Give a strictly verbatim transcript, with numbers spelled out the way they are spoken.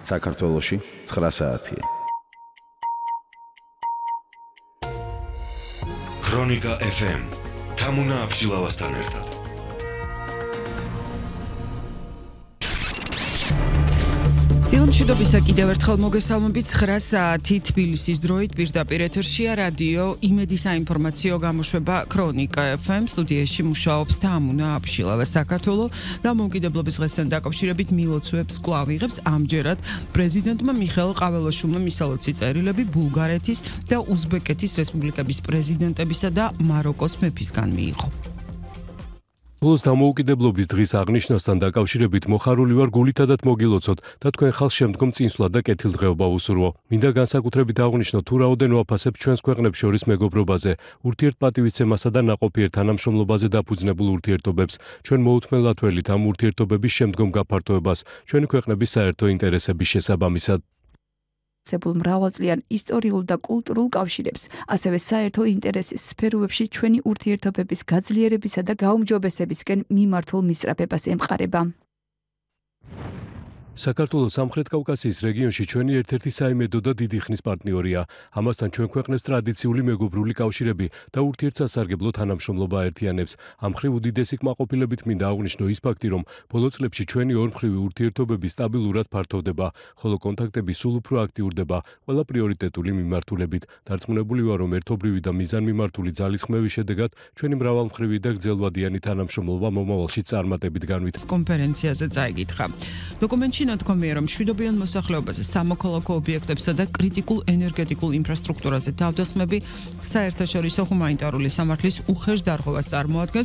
საქართველოში ცხრა საათია. ქრონიკა ეფ ემ თამუნა აბშილავასთან ერთად. მშვიდობისა კიდევ ერთხელ მოგესალმებით. ცხრა საათი თბილისის დროით პირდაპირ ეთერშია რადიო იმედი საინფორმაციო გამოშვება ქრონიკა ეფ ემ. სტუდიაში მუშაობს თამუნა აბშილავა. საქართველო დამოუკიდებლობის დღესთან დაკავშირებით მილოცვებს კვლავ იღებს. ამჯერად პრეზიდენტმა მიხეილ ყაველაშვილმა მისალოცი წერილები ბულგარეთის და უზბეკეთის რესპუბლიკების პრეზიდენტებისა და მაროკოს მეფისგან მიიღო. ბოლოს დამოუკიდებლობის დღის აღნიშვნასთან დაკავშირებით მოხარული ვარ გულითადად მოგილოცოთ და თქვენ ხალხს შემდგომ წინსვლა და კეთილდღეობა ვუსურვო. მინდა განსაკუთრებით აღნიშნო თუ რაოდენ ვაფასებ ჩვენს ქვეყნებს შორის მეგობრობაზე, ურთიერთპატივისცემასა და ნაყოფიერ თანამშრომლობაზე დაფუძნებულ ურთიერთობებს. ჩვენ მოუთმელად ველით ამ ურთიერთობების შემდგომ გაფართოებას ჩვენი ქვეყნების საერთო ინტერესების შესაბამისად. მრავალწლიან ისტორიულ და კულტურულ კავშირებს, ასევე საერთო ინტერესის სფეროებში ჩვენი ურთიერთობების გაძლიერებისა და გაუმჯობესებისკენ მიმართულ მისწრაფებას ემყარება. საქართველოს სამხრეთ კავკასიის რეგიონში ჩვენი ერთ-ერთი საიმედო და დიდი ხნის პარტნიორია. ამასთან ჩვენ ქვეყნებს ტრადიციული მეგობრული კავშირები და ურთიერთსასარგებლო თანამშრომლობა აერთიანებს. ამ მხრივ უდიდესი კმაყოფილებით მინდა აღვნიშნო ის ფაქტი, რომ ბოლო წლებში ჩვენი ორმხრივი ურთიერთობები სტაბილურად ფართოვდება, ხოლო კონტაქტები სულ უფრო აქტიურდება ყველა პრიორიტეტული მიმართულებით. დარწმუნებული ვარ, რომ ერთობლივი და მიზანმიმართული ძალისხმევის შედეგად ჩვენი მრავალმხრივი და გრძელვადიანი თანამშრომლობა მომავალში წარმატებით განვითარდება. კონფერენციაზე წაიკითხა. დოკუმენტში ნათქვამია, რომ მშვიდობიან მოსახლეობაზე, სამოქალაქო ობიექტებსა და კრიტიკულ ენერგეტიკულ ინფრასტრუქტურაზე თავდასხმები საერთაშორისო ჰუმანიტარული სამართლის უხერხ დარღვევას წარმოადგენს.